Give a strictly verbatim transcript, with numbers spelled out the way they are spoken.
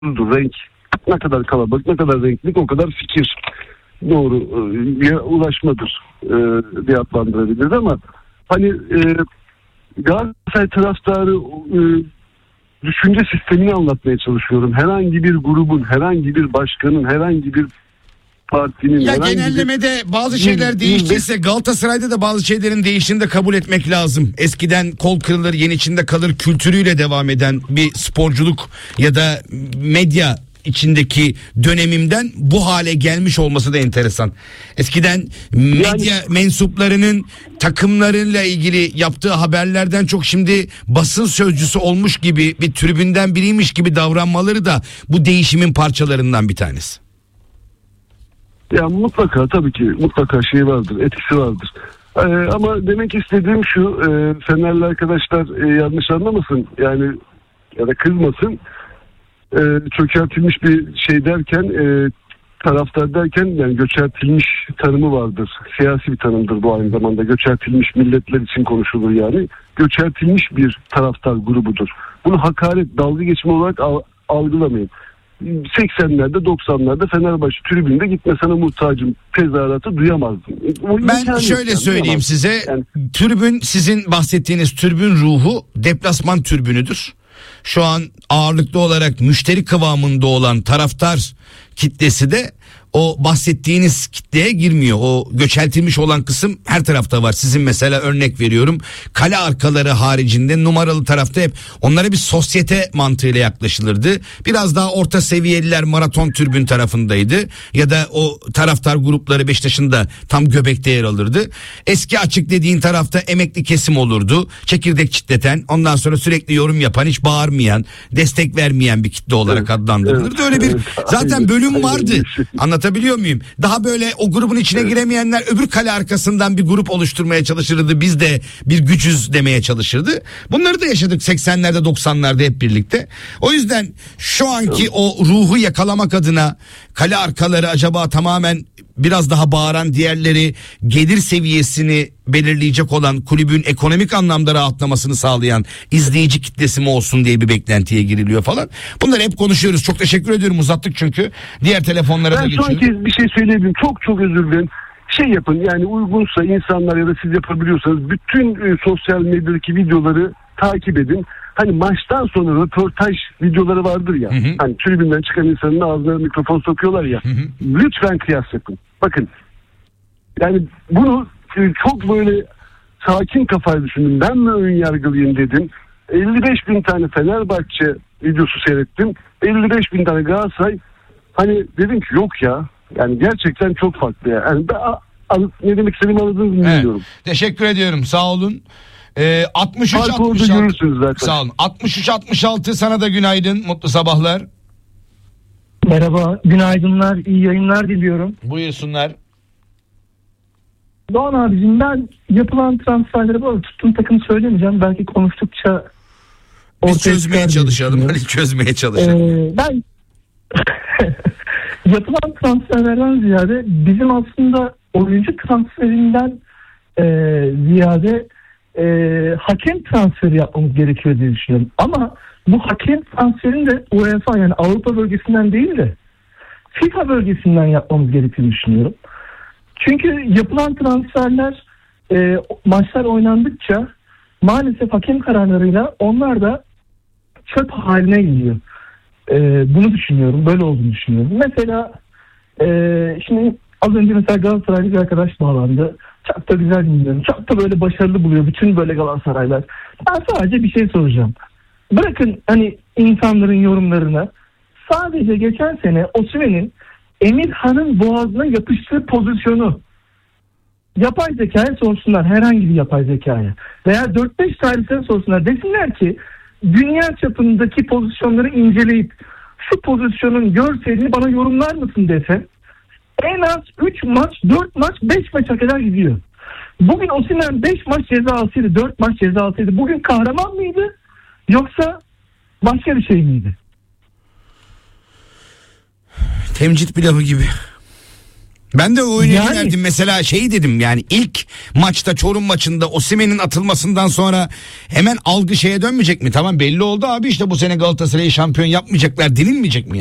renk. Ne kadar kalabalık, ne kadar renkli, o kadar fikir doğru e, ulaşmadır e, diye adlandırabiliriz ama hani e, Galatasaray taraftarı e, düşünce sistemini anlatmaya çalışıyorum. Herhangi bir grubun, herhangi bir başkanın, herhangi bir partinin... Ya herhangi genellemede bir... bazı şeyler değiştiyse Galatasaray'da da bazı şeylerin değiştiğini de kabul etmek lazım. Eskiden kol kırılır yen içinde kalır kültürüyle devam eden bir sporculuk ya da medya içindeki dönemimden bu hale gelmiş olması da enteresan. Eskiden medya yani, mensuplarının takımlarıyla ilgili yaptığı haberlerden çok şimdi basın sözcüsü olmuş gibi bir tribünden biriymiş gibi davranmaları da bu değişimin parçalarından bir tanesi. Ya mutlaka tabii ki mutlaka şey vardır, etkisi vardır. Ee, ama demek istediğim şu, e, Fenerli arkadaşlar e, yanlış anlamasın yani ya da kızmasın. E, çökertilmiş bir şey derken e, taraftar derken yani göçertilmiş tanımı vardır. Siyasi bir tanımdır bu aynı zamanda. Göçertilmiş milletler için konuşulur yani. Göçertilmiş bir taraftar grubudur. Bunu hakaret, dalga geçme olarak al, algılamayın. seksenlerde doksanlarda Fenerbahçe tribünde gitme sana muhtacım tezahüratı duyamazdım. Ben şöyle söyleyeyim size yani, tribün sizin bahsettiğiniz tribün ruhu deplasman tribünüdür. Şu an ağırlıklı olarak müşteri kıvamında olan taraftar kitlesi de o bahsettiğiniz kitleye girmiyor. O göçeltilmiş olan kısım her tarafta var. Sizin mesela örnek veriyorum. Kale arkaları haricinde numaralı tarafta hep onlara bir sosyete mantığıyla yaklaşılırdı. Biraz daha orta seviyeliler maraton tribün tarafındaydı. Ya da o taraftar grupları Beşiktaş'ın da tam göbekte yer alırdı. Eski açık dediğin tarafta emekli kesim olurdu. Çekirdek çitleten, ondan sonra sürekli yorum yapan, hiç bağırmayan, destek vermeyen bir kitle olarak evet, adlandırılırdı. Evet, öyle bir evet, zaten bölüm vardı. Anlatabiliyor muyum? Daha böyle o grubun içine evet. giremeyenler öbür kale arkasından bir grup oluşturmaya çalışırdı. Biz de bir gücüz demeye çalışırdı. Bunları da yaşadık seksenlerde doksanlarda hep birlikte. O yüzden şu anki evet. o ruhu yakalamak adına kale arkaları acaba tamamen biraz daha bağıran, diğerleri gelir seviyesini belirleyecek olan, kulübün ekonomik anlamda rahatlamasını sağlayan izleyici kitlesi mi olsun diye bir beklentiye giriliyor falan. Bunları hep konuşuyoruz. Çok teşekkür ediyorum, uzattık çünkü. Diğer telefonlara ben da geçiyorum. Ben son kez bir şey söyleyebilirim. Çok çok özür dilerim. Şey yapın yani uygunsa insanlar ya da siz yapabiliyorsanız bütün e, sosyal medyadaki videoları takip edin. Hani maçtan sonra röportaj videoları vardır ya. Hı hı. Hani tribünden çıkan insanın ağzına mikrofon sokuyorlar ya. Hı hı. Lütfen kıyas yapın. Bakın. Yani bunu çok böyle sakin kafayla düşündüm. Ben mi ön yargılıyım dedim. elli beş bin tane Fenerbahçe videosu seyrettim. elli beş bin tane Galatasaray. Hani dedim ki yok ya. Yani gerçekten çok farklı ya. Yani ben, a, a, ne demek istediğimi anladınız mı bilmiyorum. Evet. Teşekkür ediyorum. Sağ olun. Ee, altmış üç altmış altı sağ olun. altmış üç altmış altı sana da günaydın. Mutlu sabahlar. Merhaba. Günaydınlar. İyi yayınlar diliyorum. Buyursunlar. Doğan abicim, ben yapılan transferlere böyle tuttuğum takımı söylemeyeceğim. Belki konuştukça biz çözmeye çalışalım. Hadi çözmeye çalışalım. Ee, ben yapılan transferlerden ziyade bizim aslında oyuncu transferinden e, ziyade e, hakem transferi yapmamız gerekiyor diye düşünüyorum. Ama bu hakem transferini de UEFA yani Avrupa bölgesinden değil de FIFA bölgesinden yapmamız gerektiğini düşünüyorum. Çünkü yapılan transferler e, maçlar oynandıkça maalesef hakem kararlarıyla onlar da çöp haline geliyor. E, bunu düşünüyorum. Böyle olduğunu düşünüyorum. Mesela e, şimdi az önce mesela Galatasaraylı bir arkadaş bağlandı. Çok da güzel dinliyorum. Çok da böyle başarılı buluyor bütün böyle Galatasaraylar. Ben sadece bir şey soracağım. Bırakın hani insanların yorumlarını. Sadece geçen sene Osimhen'in Emirhan'ın boğazına yapıştığı pozisyonu yapay zekaya sorsunlar, herhangi bir yapay zekaya veya dört beş tarihten sorsunlar, desinler ki dünya çapındaki pozisyonları inceleyip şu pozisyonun görselini bana yorumlar mısın dese en az üç maç, dört maç, beş maça kadar gidiyor. Bugün Osimhen beş maç ceza alsaydı, dört maç ceza alsaydı bugün kahraman mıydı yoksa başka bir şey miydi? Temcit pilavı gibi. Ben de o oyuna yani, girerdim mesela, şey dedim yani ilk maçta, Çorum maçında Osimhen'in atılmasından sonra hemen algı şeye dönmeyecek mi? Tamam belli oldu abi, işte bu sene Galatasaray'ı şampiyon yapmayacaklar denilmeyecek mi?